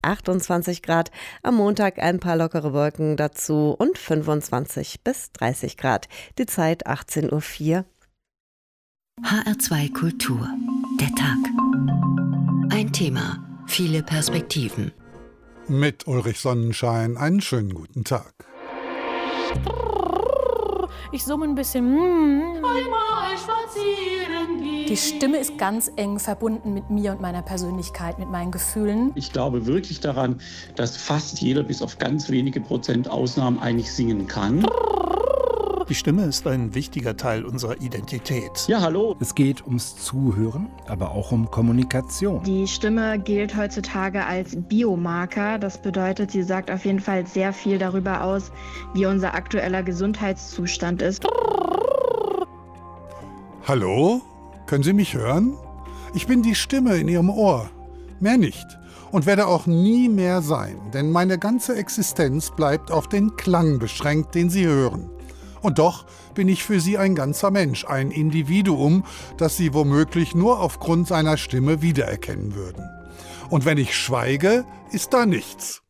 28 Grad. Am Montag ein paar lockere Wolken dazu und 25 bis 30 Grad. Die Zeit 18:04 Uhr. HR2 Kultur. Der Tag. Ein Thema, viele Perspektiven. Mit Ulrich Sonnenschein einen schönen guten Tag. Ich summe ein bisschen. Einmal spazieren gehen. Die Stimme ist ganz eng verbunden mit mir und meiner Persönlichkeit, mit meinen Gefühlen. Ich glaube wirklich daran, dass fast jeder bis auf ganz wenige Prozent Ausnahmen eigentlich singen kann. Die Stimme ist ein wichtiger Teil unserer Identität. Ja, hallo. Es geht ums Zuhören, aber auch um Kommunikation. Die Stimme gilt heutzutage als Biomarker. Das bedeutet, sie sagt auf jeden Fall sehr viel darüber aus, wie unser aktueller Gesundheitszustand ist. Hallo? Können Sie mich hören? Ich bin die Stimme in Ihrem Ohr. Mehr nicht. Und werde auch nie mehr sein, denn meine ganze Existenz bleibt auf den Klang beschränkt, den Sie hören. Und doch bin ich für Sie ein ganzer Mensch, ein Individuum, das Sie womöglich nur aufgrund seiner Stimme wiedererkennen würden. Und wenn ich schweige, ist da nichts.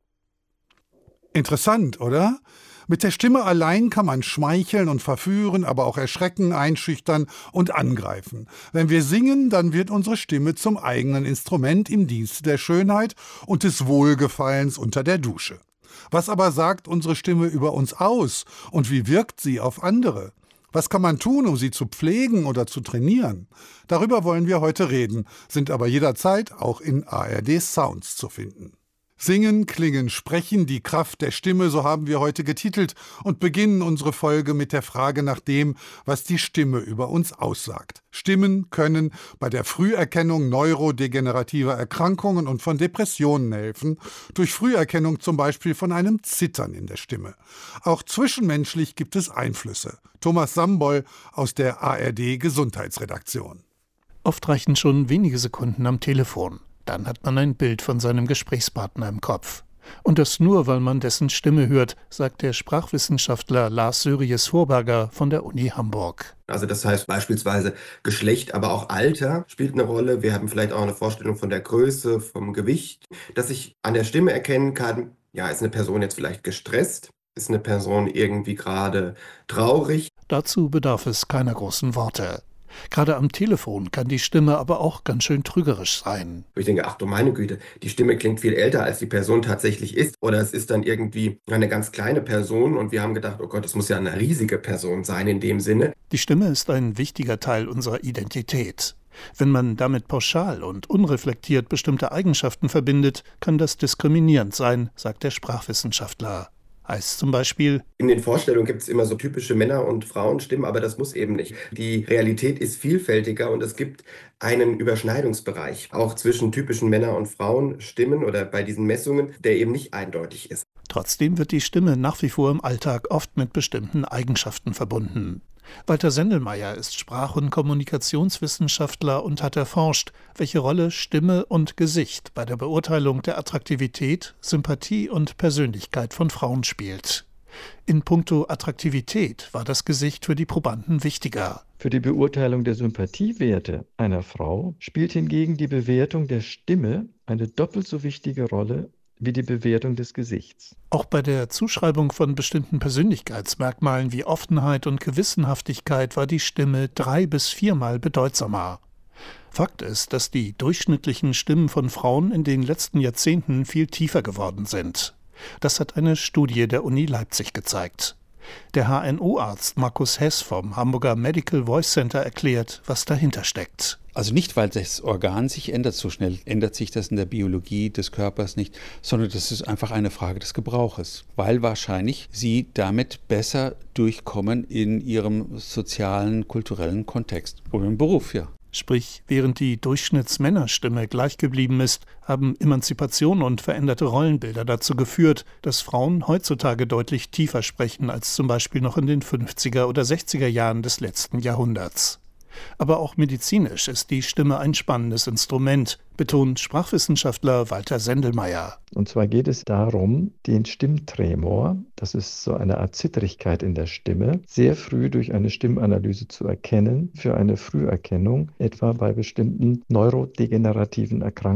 Interessant, oder? Mit der Stimme allein kann man schmeicheln und verführen, aber auch erschrecken, einschüchtern und angreifen. Wenn wir singen, dann wird unsere Stimme zum eigenen Instrument im Dienste der Schönheit und des Wohlgefallens unter der Dusche. Was aber sagt unsere Stimme über uns aus und wie wirkt sie auf andere? Was kann man tun, um sie zu pflegen oder zu trainieren? Darüber wollen wir heute reden, sind aber jederzeit auch in ARD Sounds zu finden. Singen, klingen, sprechen, die Kraft der Stimme, so haben wir heute getitelt und beginnen unsere Folge mit der Frage nach dem, was die Stimme über uns aussagt. Stimmen können bei der Früherkennung neurodegenerativer Erkrankungen und von Depressionen helfen, durch Früherkennung zum Beispiel von einem Zittern in der Stimme. Auch zwischenmenschlich gibt es Einflüsse. Thomas Sambol aus der ARD Gesundheitsredaktion. Oft reichen schon wenige Sekunden am Telefon. Dann hat man ein Bild von seinem Gesprächspartner im Kopf. Und das nur, weil man dessen Stimme hört, sagt der Sprachwissenschaftler Lars Söries-Vorberger von der Uni Hamburg. Also das heißt beispielsweise Geschlecht, aber auch Alter spielt eine Rolle. Wir haben vielleicht auch eine Vorstellung von der Größe, vom Gewicht, dass ich an der Stimme erkennen kann, ja, ist eine Person jetzt vielleicht gestresst? Ist eine Person irgendwie gerade traurig? Dazu bedarf es keiner großen Worte. Gerade am Telefon kann die Stimme aber auch ganz schön trügerisch sein. Ich denke, ach du meine Güte, die Stimme klingt viel älter, als die Person tatsächlich ist. Oder es ist dann irgendwie eine ganz kleine Person und wir haben gedacht, oh Gott, es muss ja eine riesige Person sein in dem Sinne. Die Stimme ist ein wichtiger Teil unserer Identität. Wenn man damit pauschal und unreflektiert bestimmte Eigenschaften verbindet, kann das diskriminierend sein, sagt der Sprachwissenschaftler. Heißt zum Beispiel: In den Vorstellungen gibt es immer so typische Männer- und Frauenstimmen, aber das muss eben nicht. Die Realität ist vielfältiger und es gibt einen Überschneidungsbereich, auch zwischen typischen Männer- und Frauenstimmen oder bei diesen Messungen, der eben nicht eindeutig ist. Trotzdem wird die Stimme nach wie vor im Alltag oft mit bestimmten Eigenschaften verbunden. Walter Sendelmeier ist Sprach- und Kommunikationswissenschaftler und hat erforscht, welche Rolle Stimme und Gesicht bei der Beurteilung der Attraktivität, Sympathie und Persönlichkeit von Frauen spielt. In puncto Attraktivität war das Gesicht für die Probanden wichtiger. Für die Beurteilung der Sympathiewerte einer Frau spielt hingegen die Bewertung der Stimme eine doppelt so wichtige Rolle wie die Bewertung des Gesichts. Auch bei der Zuschreibung von bestimmten Persönlichkeitsmerkmalen wie Offenheit und Gewissenhaftigkeit war die Stimme 3- bis 4-mal bedeutsamer. Fakt ist, dass die durchschnittlichen Stimmen von Frauen in den letzten Jahrzehnten viel tiefer geworden sind. Das hat eine Studie der Uni Leipzig gezeigt. Der HNO-Arzt Markus Hess vom Hamburger Medical Voice Center erklärt, was dahinter steckt. Also nicht, weil das Organ sich ändert, so schnell ändert sich das in der Biologie des Körpers nicht, sondern das ist einfach eine Frage des Gebrauches, weil wahrscheinlich sie damit besser durchkommen in ihrem sozialen, kulturellen Kontext oder im Beruf, ja. Sprich, während die Durchschnittsmännerstimme gleich geblieben ist, haben Emanzipation und veränderte Rollenbilder dazu geführt, dass Frauen heutzutage deutlich tiefer sprechen als zum Beispiel noch in den 50er oder 60er Jahren des letzten Jahrhunderts. Aber auch medizinisch ist die Stimme ein spannendes Instrument, betont Sprachwissenschaftler Walter Sendelmeier. Und zwar geht es darum, den Stimmtremor, das ist so eine Art Zittrigkeit in der Stimme, sehr früh durch eine Stimmanalyse zu erkennen, für eine Früherkennung, etwa bei bestimmten neurodegenerativen Erkrankungen.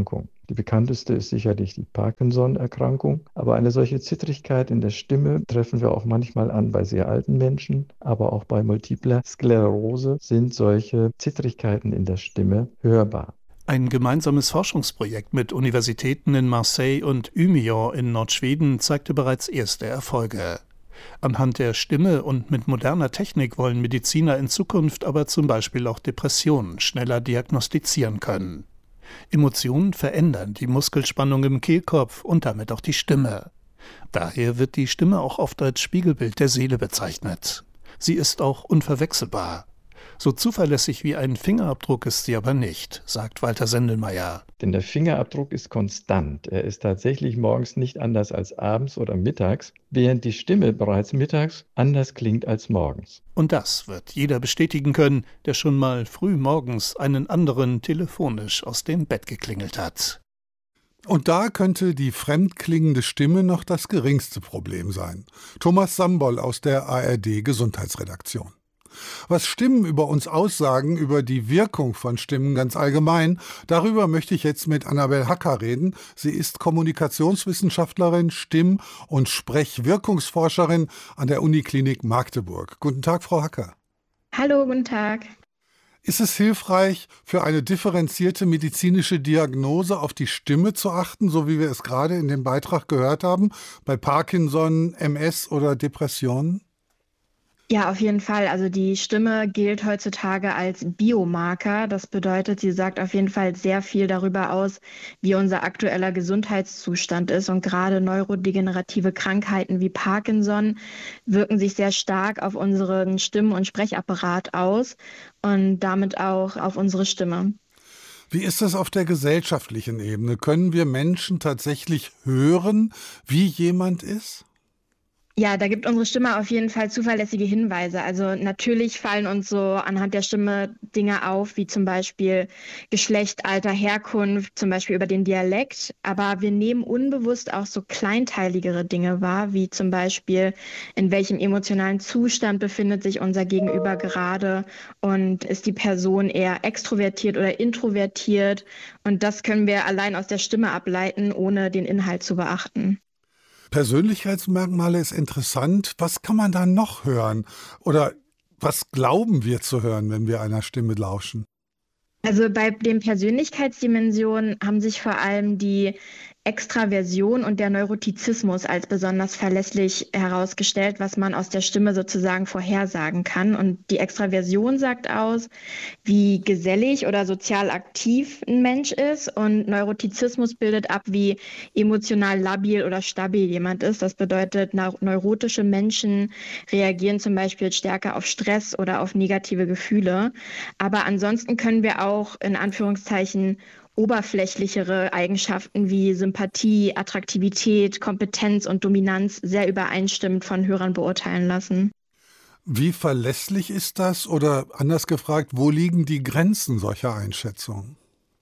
Die bekannteste ist sicherlich die Parkinson-Erkrankung. Aber eine solche Zittrigkeit in der Stimme treffen wir auch manchmal an bei sehr alten Menschen. Aber auch bei multipler Sklerose sind solche Zittrigkeiten in der Stimme hörbar. Ein gemeinsames Forschungsprojekt mit Universitäten in Marseille und Umeå in Nordschweden zeigte bereits erste Erfolge. Anhand der Stimme und mit moderner Technik wollen Mediziner in Zukunft aber zum Beispiel auch Depressionen schneller diagnostizieren können. Emotionen verändern die Muskelspannung im Kehlkopf und damit auch die Stimme. Daher wird die Stimme auch oft als Spiegelbild der Seele bezeichnet. Sie ist auch unverwechselbar. So zuverlässig wie ein Fingerabdruck ist sie aber nicht, sagt Walter Sendelmeier. Denn der Fingerabdruck ist konstant. Er ist tatsächlich morgens nicht anders als abends oder mittags, während die Stimme bereits mittags anders klingt als morgens. Und das wird jeder bestätigen können, der schon mal früh morgens einen anderen telefonisch aus dem Bett geklingelt hat. Und da könnte die fremdklingende Stimme noch das geringste Problem sein. Thomas Sambol aus der ARD Gesundheitsredaktion. Was Stimmen über uns aussagen, über die Wirkung von Stimmen ganz allgemein, darüber möchte ich jetzt mit Annabel Hacker reden. Sie ist Kommunikationswissenschaftlerin, Stimm- und Sprechwirkungsforscherin an der Uniklinik Magdeburg. Guten Tag, Frau Hacker. Hallo, guten Tag. Ist es hilfreich, für eine differenzierte medizinische Diagnose auf die Stimme zu achten, so wie wir es gerade in dem Beitrag gehört haben, bei Parkinson, MS oder Depressionen? Ja, auf jeden Fall. Also die Stimme gilt heutzutage als Biomarker. Das bedeutet, sie sagt auf jeden Fall sehr viel darüber aus, wie unser aktueller Gesundheitszustand ist. Und gerade neurodegenerative Krankheiten wie Parkinson wirken sich sehr stark auf unseren Stimm- und Sprechapparat aus und damit auch auf unsere Stimme. Wie ist das auf der gesellschaftlichen Ebene? Können wir Menschen tatsächlich hören, wie jemand ist? Ja, da gibt unsere Stimme auf jeden Fall zuverlässige Hinweise. Also natürlich fallen uns so anhand der Stimme Dinge auf, wie zum Beispiel Geschlecht, Alter, Herkunft, zum Beispiel über den Dialekt. Aber wir nehmen unbewusst auch so kleinteiligere Dinge wahr, wie zum Beispiel, in welchem emotionalen Zustand befindet sich unser Gegenüber gerade und ist die Person eher extrovertiert oder introvertiert. Und das können wir allein aus der Stimme ableiten, ohne den Inhalt zu beachten. Persönlichkeitsmerkmale ist interessant. Was kann man da noch hören? Oder was glauben wir zu hören, wenn wir einer Stimme lauschen? Also bei den Persönlichkeitsdimensionen haben sich vor allem die Extraversion und der Neurotizismus als besonders verlässlich herausgestellt, was man aus der Stimme sozusagen vorhersagen kann. Und die Extraversion sagt aus, wie gesellig oder sozial aktiv ein Mensch ist. Und Neurotizismus bildet ab, wie emotional labil oder stabil jemand ist. Das bedeutet, neurotische Menschen reagieren zum Beispiel stärker auf Stress oder auf negative Gefühle. Aber ansonsten können wir auch in Anführungszeichen oberflächlichere Eigenschaften wie Sympathie, Attraktivität, Kompetenz und Dominanz sehr übereinstimmend von Hörern beurteilen lassen. Wie verlässlich ist das? Oder anders gefragt, wo liegen die Grenzen solcher Einschätzungen?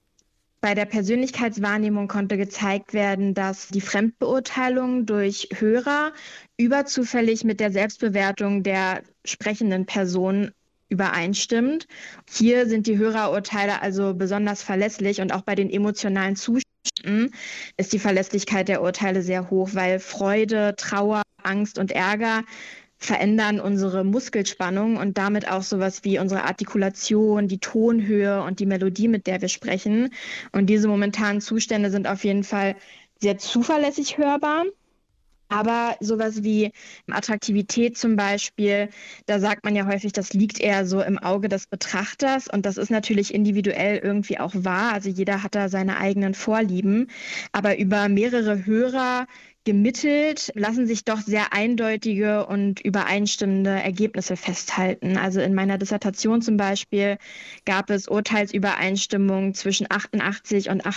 Bei der Persönlichkeitswahrnehmung konnte gezeigt werden, dass die Fremdbeurteilung durch Hörer überzufällig mit der Selbstbewertung der sprechenden Person übereinstimmt. Hier sind die Hörerurteile also besonders verlässlich und auch bei den emotionalen Zuständen ist die Verlässlichkeit der Urteile sehr hoch, weil Freude, Trauer, Angst und Ärger verändern unsere Muskelspannung und damit auch sowas wie unsere Artikulation, die Tonhöhe und die Melodie, mit der wir sprechen. Und diese momentanen Zustände sind auf jeden Fall sehr zuverlässig hörbar. Aber sowas wie Attraktivität zum Beispiel, da sagt man ja häufig, das liegt eher so im Auge des Betrachters und das ist natürlich individuell irgendwie auch wahr. Also jeder hat da seine eigenen Vorlieben, aber über mehrere Hörer gemittelt lassen sich doch sehr eindeutige und übereinstimmende Ergebnisse festhalten. Also in meiner Dissertation zum Beispiel gab es Urteilsübereinstimmung zwischen 88 und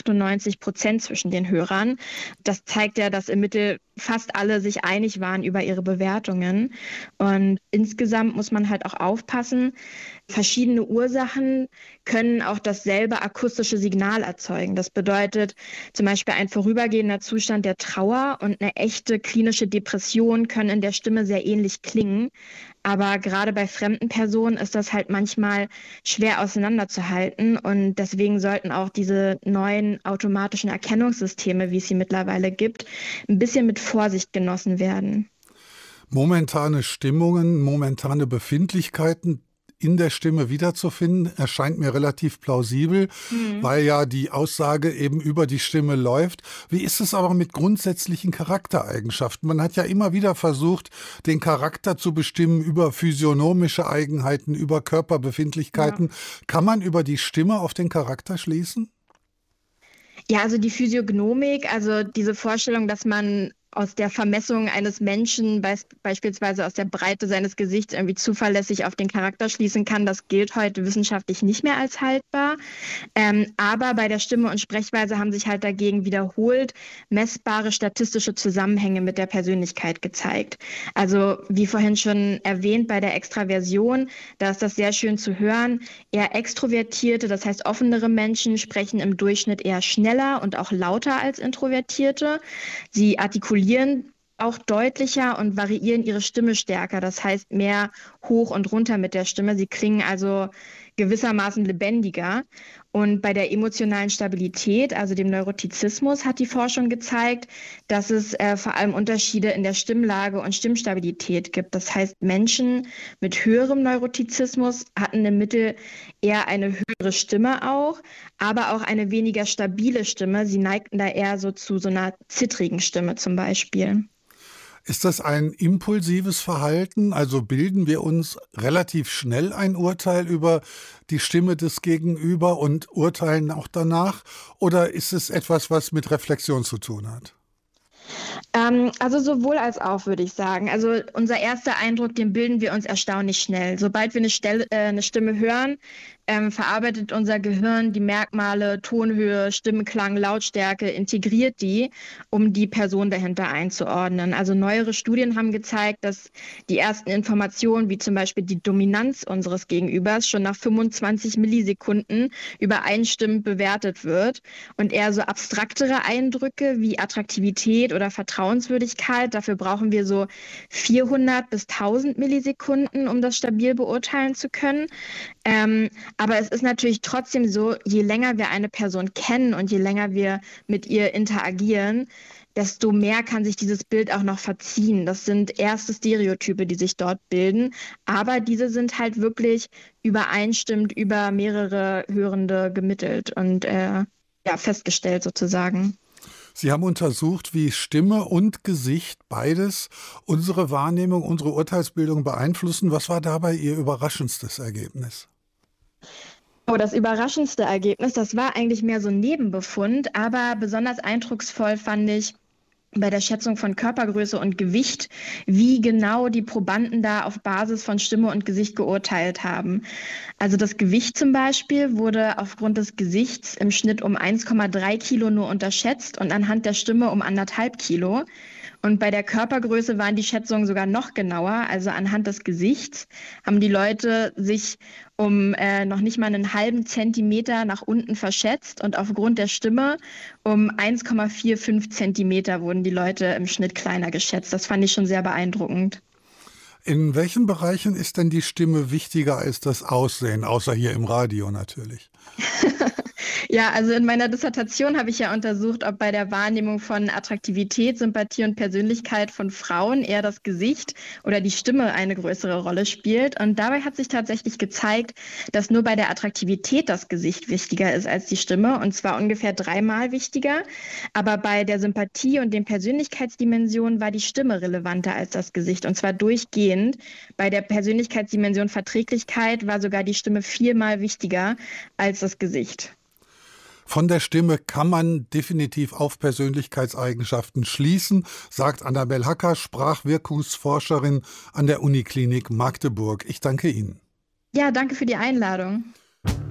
98% zwischen den Hörern. Das zeigt ja, dass im Mittel fast alle sich einig waren über ihre Bewertungen. Und insgesamt muss man halt auch aufpassen, verschiedene Ursachen können auch dasselbe akustische Signal erzeugen. Das bedeutet zum Beispiel ein vorübergehender Zustand der Trauer und eine echte klinische Depression können in der Stimme sehr ähnlich klingen. Aber gerade bei fremden Personen ist das halt manchmal schwer auseinanderzuhalten. Und deswegen sollten auch diese neuen automatischen Erkennungssysteme, wie es sie mittlerweile gibt, ein bisschen mit Vorsicht genossen werden. Momentane Stimmungen, momentane Befindlichkeiten in der Stimme wiederzufinden, erscheint mir relativ plausibel, weil ja die Aussage eben über die Stimme läuft. Wie ist es aber mit grundsätzlichen Charaktereigenschaften? Man hat ja immer wieder versucht, den Charakter zu bestimmen über physiognomische Eigenheiten, über Körperbefindlichkeiten. Ja. Kann man über die Stimme auf den Charakter schließen? Ja, also die Physiognomik, also diese Vorstellung, dass man aus der Vermessung eines Menschen, beispielsweise aus der Breite seines Gesichts, irgendwie zuverlässig auf den Charakter schließen kann, das gilt heute wissenschaftlich nicht mehr als haltbar. Aber bei der Stimme und Sprechweise haben sich halt dagegen wiederholt messbare statistische Zusammenhänge mit der Persönlichkeit gezeigt. Also wie vorhin schon erwähnt, bei der Extraversion, da ist das sehr schön zu hören, eher extrovertierte, das heißt offenere Menschen sprechen im Durchschnitt eher schneller und auch lauter als Introvertierte. Sie artikulieren auch deutlicher und variieren ihre Stimme stärker. Das heißt mehr hoch und runter mit der Stimme. Sie klingen also gewissermaßen lebendiger. Und bei der emotionalen Stabilität, also dem Neurotizismus, hat die Forschung gezeigt, dass es vor allem Unterschiede in der Stimmlage und Stimmstabilität gibt. Das heißt, Menschen mit höherem Neurotizismus hatten im Mittel eher eine höhere Stimme auch, aber auch eine weniger stabile Stimme. Sie neigten da eher so zu so einer zittrigen Stimme zum Beispiel. Ist das ein impulsives Verhalten? Also bilden wir uns relativ schnell ein Urteil über die Stimme des Gegenüber und urteilen auch danach? Oder ist es etwas, was mit Reflexion zu tun hat? Also sowohl als auch, würde ich sagen. Also unser erster Eindruck, den bilden wir uns erstaunlich schnell. Sobald wir eine Stimme hören, verarbeitet unser Gehirn die Merkmale Tonhöhe, Stimmenklang, Lautstärke, integriert die, um die Person dahinter einzuordnen. Also neuere Studien haben gezeigt, dass die ersten Informationen, wie zum Beispiel die Dominanz unseres Gegenübers, schon nach 25 Millisekunden übereinstimmend bewertet wird. Und eher so abstraktere Eindrücke wie Attraktivität oder Vertrauenswürdigkeit, dafür brauchen wir so 400 bis 1000 Millisekunden, um das stabil beurteilen zu können. Aber es ist natürlich trotzdem so, je länger wir eine Person kennen und je länger wir mit ihr interagieren, desto mehr kann sich dieses Bild auch noch verziehen. Das sind erste Stereotype, die sich dort bilden, aber diese sind halt wirklich übereinstimmend über mehrere Hörende gemittelt und festgestellt sozusagen. Sie haben untersucht, wie Stimme und Gesicht beides unsere Wahrnehmung, unsere Urteilsbildung beeinflussen. Was war dabei Ihr überraschendstes Ergebnis? Oh, das überraschendste Ergebnis, das war eigentlich mehr so ein Nebenbefund, aber besonders eindrucksvoll fand ich bei der Schätzung von Körpergröße und Gewicht, wie genau die Probanden da auf Basis von Stimme und Gesicht geurteilt haben. Also das Gewicht zum Beispiel wurde aufgrund des Gesichts im Schnitt um 1,3 Kilo nur unterschätzt und anhand der Stimme um 1,5 Kilo. Und bei der Körpergröße waren die Schätzungen sogar noch genauer. Also anhand des Gesichts haben die Leute sich um noch nicht mal einen halben Zentimeter nach unten verschätzt. Und aufgrund der Stimme um 1,45 Zentimeter wurden die Leute im Schnitt kleiner geschätzt. Das fand ich schon sehr beeindruckend. In welchen Bereichen ist denn die Stimme wichtiger als das Aussehen, außer hier im Radio natürlich? Ja, also in meiner Dissertation habe ich ja untersucht, ob bei der Wahrnehmung von Attraktivität, Sympathie und Persönlichkeit von Frauen eher das Gesicht oder die Stimme eine größere Rolle spielt. Und dabei hat sich tatsächlich gezeigt, dass nur bei der Attraktivität das Gesicht wichtiger ist als die Stimme, und zwar ungefähr 3-mal wichtiger. Aber bei der Sympathie und den Persönlichkeitsdimensionen war die Stimme relevanter als das Gesicht, und zwar durchgehend. Bei der Persönlichkeitsdimension Verträglichkeit war sogar die Stimme 4-mal wichtiger als das Gesicht. Von der Stimme kann man definitiv auf Persönlichkeitseigenschaften schließen, sagt Annabel Hacker, Sprachwirkungsforscherin an der Uniklinik Magdeburg. Ich danke Ihnen. Ja, danke für die Einladung.